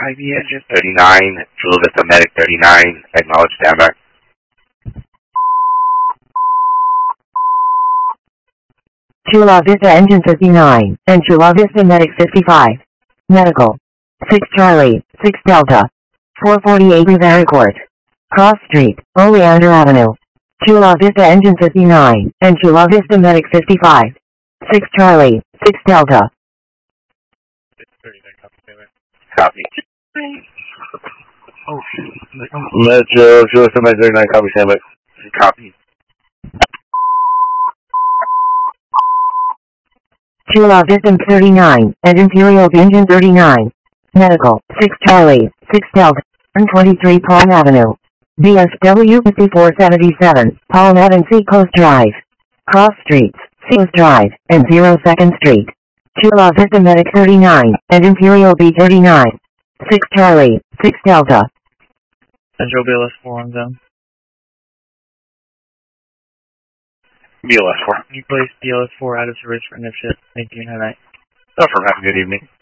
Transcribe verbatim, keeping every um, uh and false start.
I V Engine thirty-nine, Chula Vista Medic thirty-nine, acknowledge standby. Chula Vista Engine fifty-nine, and Chula Vista Medic fifty-five. Medical. six Charlie, six Delta. four forty-eight Rivera Court. Cross Street, Oleander Avenue. Chula Vista Engine fifty-nine, and Chula Vista Medic fifty-five. six Charlie, six Delta. Copy. Oh, Metro, Chula Vista Medic thirty-nine, copy, standby. Copy. Chula Vista thirty-nine, and Imperial Engine thirty-nine. Medical, six Charlie, six Delta, twenty-three Palm Avenue. B S W fifty-four seventy-seven, Palm Avenue Seacoast Drive. Cross Streets, Seacoast Drive, and zero second Street. Chula Vista Medic thirty-nine, and Imperial B thirty-nine. six Charlie, six Delta. Central B L S four on zone. B L S four. You place B L S four out of service for N F ship. Thank you, and have a night. No, for have a good evening.